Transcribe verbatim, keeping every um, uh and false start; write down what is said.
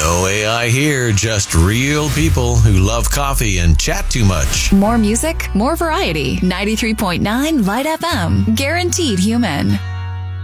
No A I here, just real people who love coffee and chat too much. More music, more variety. ninety-three point nine Light F M. Guaranteed human.